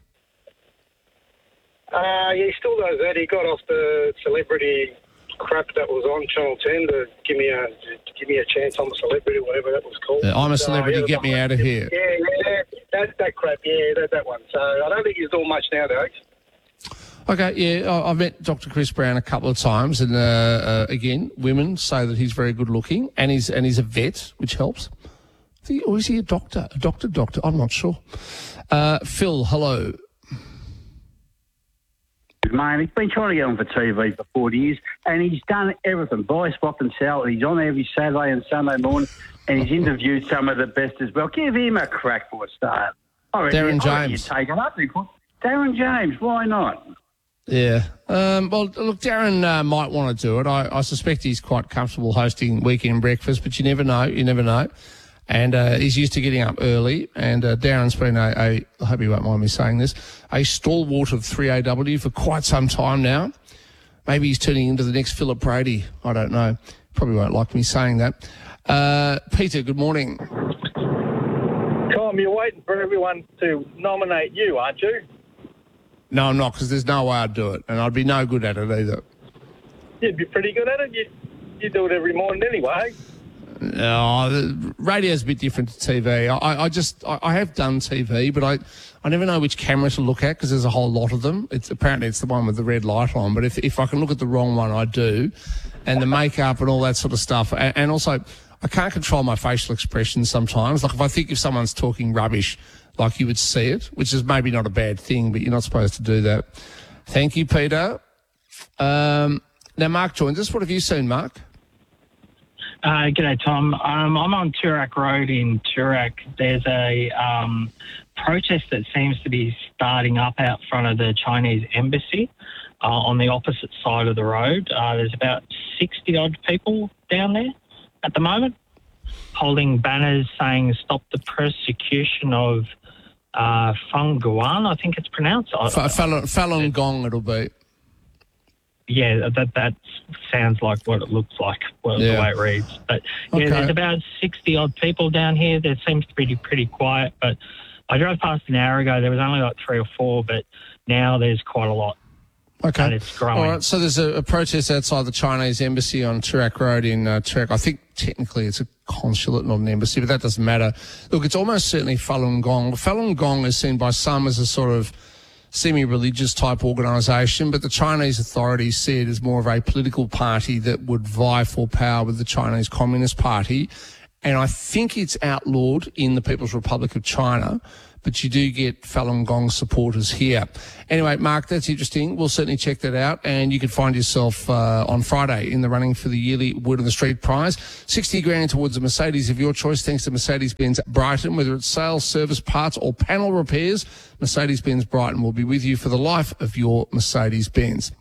Yeah, he still does that. He got off the celebrity crap that was on Channel 10 to give me a chance. I'm a celebrity, whatever that was called. I'm a celebrity, get me out of here. Yeah, that crap, that one. So I don't think he's doing much nowadays. Okay, yeah, I've met Dr. Chris Brown a couple of times, and again, women say that he's very good looking, and he's a vet, which helps. Or is he a doctor? A doctor? I'm not sure. Phil, hello. Man, he's been trying to get on for TV for 40 years, and he's done everything. Buy, swap and sell. He's on every Saturday and Sunday morning, and he's interviewed some of the best as well. Give him a crack for a start. Darren James. Take it up. Darren James, why not? Yeah. Well, look, Darren might want to do it. I suspect he's quite comfortable hosting weekend breakfast, but you never know. And he's used to getting up early. And Darren's been I hope you won't mind me saying this, a stalwart of 3AW for quite some time now. Maybe he's turning into the next Philip Brady. I don't know. Probably won't like me saying that. Peter, good morning. Tom, you're waiting for everyone to nominate you, aren't you? No, I'm not, because there's no way I'd do it. And I'd be no good at it either. You'd be pretty good at it. You do it every morning anyway. No, radio's a bit different to TV. I have done TV, but I never know which camera to look at because there's a whole lot of them. Apparently it's the one with the red light on, but if I can look at the wrong one, I do. And the makeup and all that sort of stuff. And also, I can't control my facial expressions sometimes. Like if someone's talking rubbish, like you would see it, which is maybe not a bad thing, but you're not supposed to do that. Thank you, Peter. Now, Mark joins us. What have you seen, Mark? G'day, Tom. I'm on Toorak Road in Toorak. There's a protest that seems to be starting up out front of the Chinese embassy on the opposite side of the road. There's about 60-odd people down there at the moment holding banners saying stop the persecution of Falun Gong, I think it's pronounced. Falun Gong it'll be. Yeah, that sounds like what it looks like, the way it reads. But there's about 60-odd people down here. There seems to be pretty quiet, but I drove past an hour ago. There was only like 3 or 4, but now there's quite a lot. Okay. And it's growing. All right, so there's a protest outside the Chinese embassy on Turak Road in Turak. I think technically it's a consulate, not an embassy, but that doesn't matter. Look, it's almost certainly Falun Gong. Falun Gong is seen by some as a sort of semi-religious type organisation, but the Chinese authorities see it as more of a political party that would vie for power with the Chinese Communist Party. And I think it's outlawed in the People's Republic of China, but you do get Falun Gong supporters here. Anyway, Mark, that's interesting. We'll certainly check that out. And you can find yourself on Friday in the running for the yearly Word on the Street prize. 60 grand towards a Mercedes of your choice, thanks to Mercedes-Benz Brighton. Whether it's sales, service, parts or panel repairs, Mercedes-Benz Brighton will be with you for the life of your Mercedes-Benz.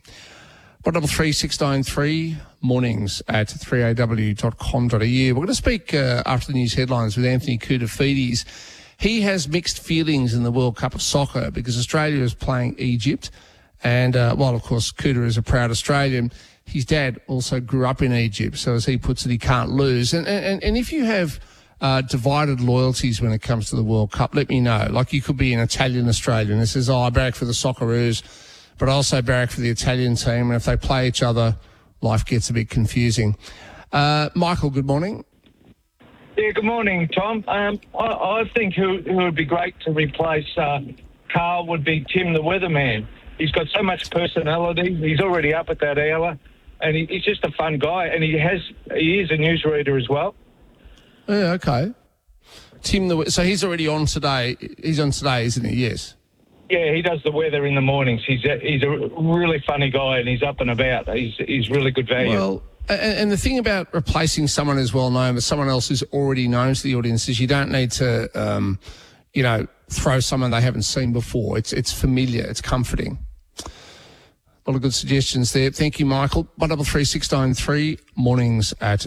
133693 mornings at 3aw.com.au. We're going to speak after the news headlines with Anthony Koutoufides. He has mixed feelings in the World Cup of Soccer because Australia is playing Egypt. And while, of course, Kouta is a proud Australian, his dad also grew up in Egypt. So as he puts it, he can't lose. And if you have divided loyalties when it comes to the World Cup, let me know. Like you could be an Italian Australian that says, I barrack for the Socceroos, but I also barrack for the Italian team. And if they play each other, life gets a bit confusing. Michael, good morning. Yeah, good morning, Tom. I think who would be great to replace Carl would be Tim the Weatherman. He's got so much personality. He's already up at that hour, and he's just a fun guy. And he is a newsreader as well. Yeah, okay. So he's already on today. He's on today, isn't he? Yes. Yeah, he does the weather in the mornings. He's a really funny guy, and he's up and about. He's really good value. Well, and the thing about replacing someone who's well known with someone else who's already known to the audience is you don't need to, throw someone they haven't seen before. It's familiar. It's comforting. A lot of good suggestions there. Thank you, Michael. 133693 mornings at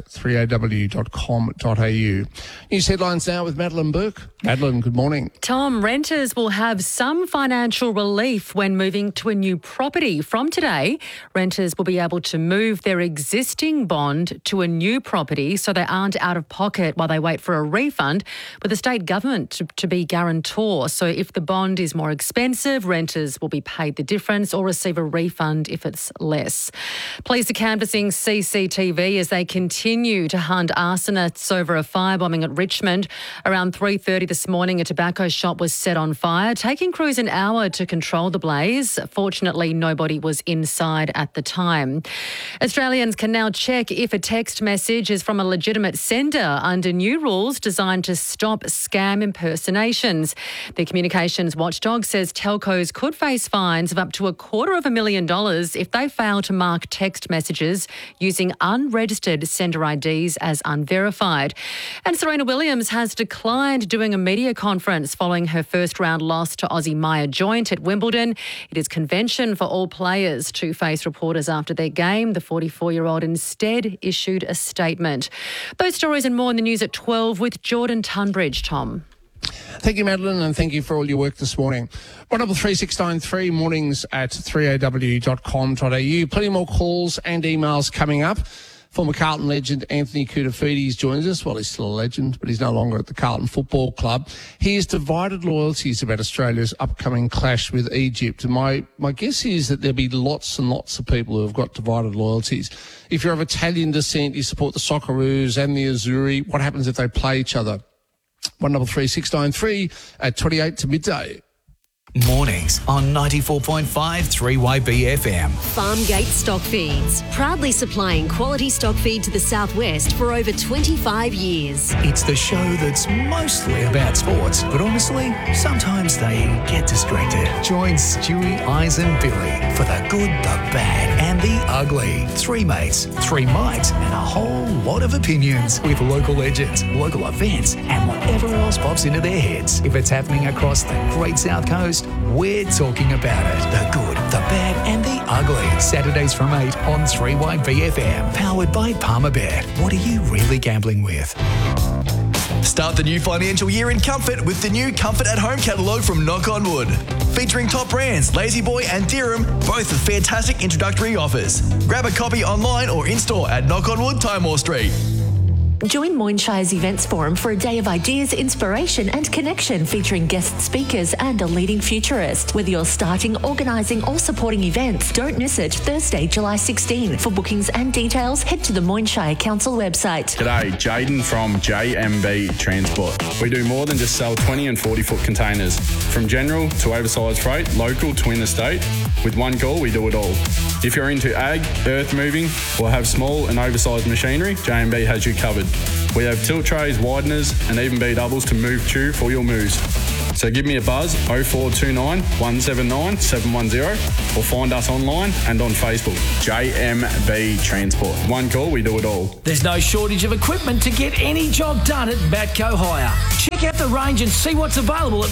3aw.com.au. News headlines now with Madeline Burke. Madeline, good morning. Tom, renters will have some financial relief when moving to a new property. From today, renters will be able to move their existing bond to a new property so they aren't out of pocket while they wait for a refund with the state government to be guarantor. So if the bond is more expensive, renters will be paid the difference or receive a refund if it's less. Police are canvassing CCTV as they continue to hunt arsonists over a firebombing at Richmond. Around 3:30 this morning, a tobacco shop was set on fire, taking crews an hour to control the blaze. Fortunately, nobody was inside at the time. Australians can now check if a text message is from a legitimate sender under new rules designed to stop scam impersonations. The Communications Watchdog says telcos could face fines of up to $250,000 if they fail to mark text messages using unregistered sender IDs as unverified. And Serena Williams has declined doing a media conference following her first round loss to Aussie Maya Joint at Wimbledon. It is convention for all players to face reporters after their game. The 44-year-old instead issued a statement. Those stories and more in the news at 12 with Jordan Tunbridge. Tom. Thank you, Madeline, and thank you for all your work this morning. 133693 mornings at 3aw.com.au. Plenty more calls and emails coming up. Former Carlton legend Anthony Koutoufides joins us. Well, he's still a legend, but he's no longer at the Carlton Football Club. He has divided loyalties about Australia's upcoming clash with Egypt. And my guess is that there'll be lots and lots of people who have got divided loyalties. If you're of Italian descent, you support the Socceroos and the Azzurri. What happens if they play each other? 133693 at 28 to midday. Mornings on 94.5 3YB FM. Farmgate Stock Feeds, proudly supplying quality stock feed to the southwest for over 25 years. It's the show that's mostly about sports, but honestly, sometimes they get distracted. Join Stewie, Eyes and Billy for the good, the bad and the ugly. Three mates, three mites and a whole lot of opinions with local legends, local events and whatever else pops into their heads. If it's happening across the Great South Coast, we're talking about it. The good, the bad and the ugly. Saturdays from 8 on 3YB FM. Powered by Palmer Bet. What are you really gambling with? Start the new financial year in comfort with the new Comfort at Home catalogue from Knock on Wood. Featuring top brands Lazy Boy and Dirham, both with fantastic introductory offers. Grab a copy online or in-store at Knock on Wood, Timor Street. Join Moynshire's Events Forum for a day of ideas, inspiration and connection featuring guest speakers and a leading futurist. Whether you're starting, organising or supporting events, don't miss it Thursday, July 16. For bookings and details, head to the Moynshire Council website. G'day, Jaden from JMB Transport. We do more than just sell 20 and 40-foot containers. From general to oversized freight, local to interstate, with one call we do it all. If you're into ag, earth moving or have small and oversized machinery, JMB has you covered. We have tilt trays, wideners and even B-doubles to move tube for your moves. So give me a buzz, 0429 179 710 or find us online and on Facebook, JMB Transport. One call, we do it all. There's no shortage of equipment to get any job done at Matco Hire. Check out the range and see what's available at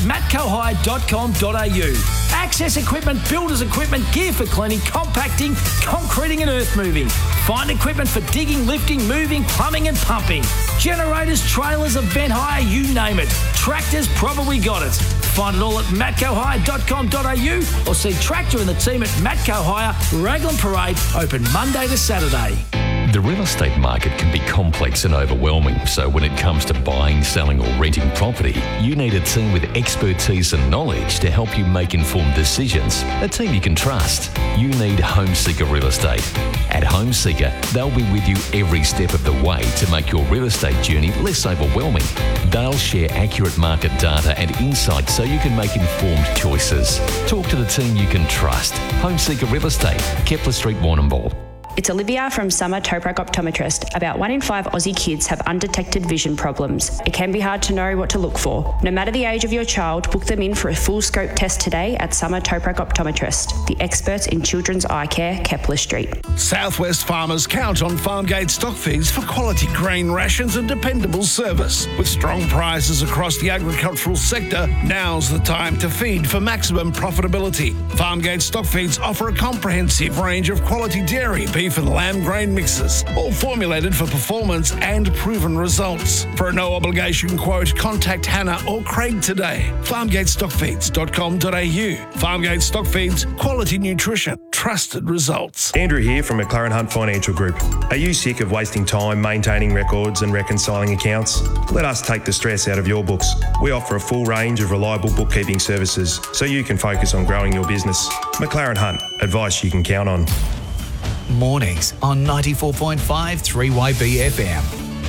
matcohire.com.au. Access equipment, builders equipment, gear for cleaning, compacting, concreting and earth moving. Find equipment for digging, lifting, moving, plumbing and pumping. Generators, trailers, event hire, you name it. Tractors, probably got it. Find it all at matcohire.com.au or see Tractor and the team at Matco Hire, Raglan Parade, open Monday to Saturday. The real estate market can be complex and overwhelming, so when it comes to buying, selling or renting property, you need a team with expertise and knowledge to help you make informed decisions. A team you can trust. You need Home Seeker Real Estate. At Home Seeker, they'll be with you every step of the way to make your real estate journey less overwhelming. They'll share accurate market data and insights so you can make informed choices. Talk to the team you can trust. Home Seeker Real Estate, Kepler Street, Warrnambool. It's Olivia from Summer Toprak Optometrist. About 1 in 5 Aussie kids have undetected vision problems. It can be hard to know what to look for. No matter the age of your child, book them in for a full scope test today at Summer Toprak Optometrist, the experts in children's eye care, Kepler Street. Southwest farmers count on Farmgate stock feeds for quality grain rations and dependable service. With strong prices across the agricultural sector, now's the time to feed for maximum profitability. Farmgate stock feeds offer a comprehensive range of quality dairy, beef and lamb grain mixes, all formulated for performance and proven results. For a no-obligation quote, contact Hannah or Craig today. FarmgateStockFeeds.com.au. Farmgate Stock Feeds, quality nutrition, trusted results. Andrew here from McLaren Hunt Financial Group. Are you sick of wasting time maintaining records and reconciling accounts? Let us take the stress out of your books. We offer a full range of reliable bookkeeping services so you can focus on growing your business. McLaren Hunt, advice you can count on. Mornings on 94.5 3YB FM.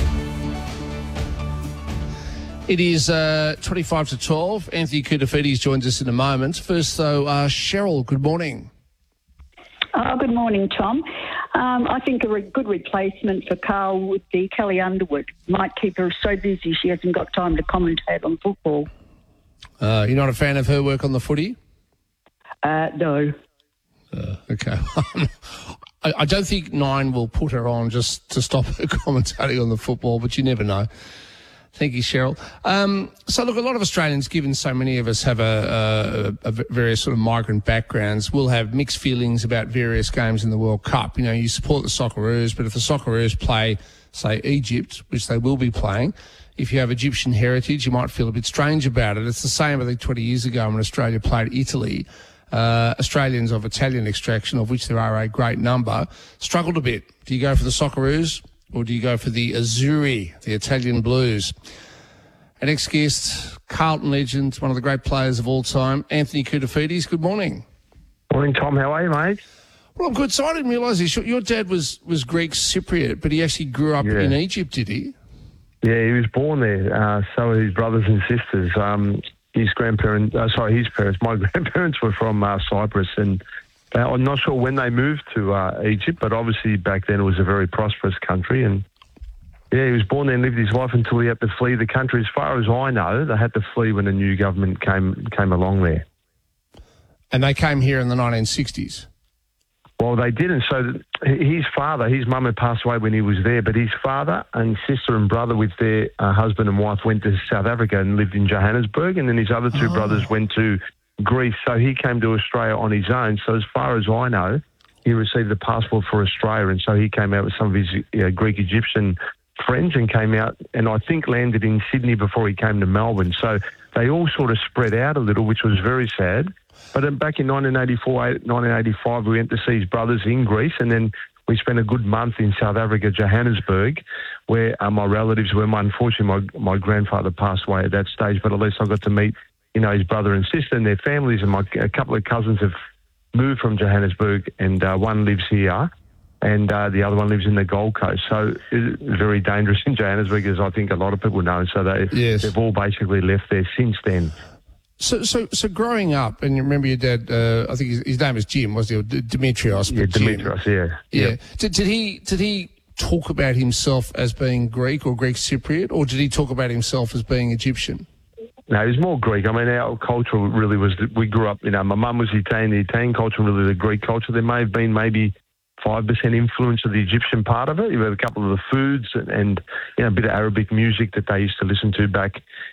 It is 25 to 12. Anthony Koutafidis joins us in a moment. First, though, Cheryl, good morning. Good morning, Tom. I think a good replacement for Carl would be Kelly Underwood. Might keep her so busy she hasn't got time to commentate on football. You're not a fan of her work on the footy? No. Okay. I don't think Nine will put her on just to stop her commentating on the football, but you never know. Thank you, Cheryl. So, look, a lot of Australians, given so many of us have a various sort of migrant backgrounds, will have mixed feelings about various games in the World Cup. You know, you support the Socceroos, but if the Socceroos play, say, Egypt, which they will be playing, if you have Egyptian heritage, you might feel a bit strange about it. It's the same, I think, 20 years ago when Australia played Italy. Australians of Italian extraction, of which there are a great number, struggled a bit. Do you go for the Socceroos or do you go for the Azzurri, the Italian Blues? Our next guest, Carlton legend, one of the great players of all time, Anthony Koutafidis. Good morning. Morning, Tom. How are you, mate? Well, I'm good. So I didn't realise this. Your dad was Greek Cypriot, but he actually grew up in Egypt, did he? Yeah, he was born there. So were his brothers and sisters. His parents, my grandparents were from Cyprus, and I'm not sure when they moved to Egypt, but obviously back then it was a very prosperous country. And yeah, he was born there and lived his life until he had to flee the country. As far as I know, they had to flee when the new government came along there. And they came here in the 1960s? Well, they didn't. So his father, his mum had passed away when he was there, but his father and sister and brother with their husband and wife went to South Africa and lived in Johannesburg, and then his other two brothers went to Greece. So he came to Australia on his own. So as far as I know, he received the passport for Australia, and so he came out with some of his Greek-Egyptian friends and came out and I think landed in Sydney before he came to Melbourne. So they all sort of spread out a little, which was very sad. But then back in 1984, 1985, we went to see his brothers in Greece, and then we spent a good month in South Africa, Johannesburg, where my relatives were. Unfortunately, my grandfather passed away at that stage, but at least I got to meet, his brother and sister and their families, and a couple of cousins have moved from Johannesburg, and one lives here, and the other one lives in the Gold Coast. So it's very dangerous in Johannesburg, as I think a lot of people know. So they've all basically left there since then. So growing up, and you remember your dad, I think his name was Jim, was he? Or Demetrios? Yeah, Demetrios, yeah. Did he talk about himself as being Greek or Greek Cypriot, or did he talk about himself as being Egyptian? No, he was more Greek. I mean, our culture really was, we grew up, my mum was Italian, the Italian culture, really the Greek culture. There may have been maybe 5% influence of the Egyptian part of it. You had a couple of the foods and a bit of Arabic music that they used to listen to back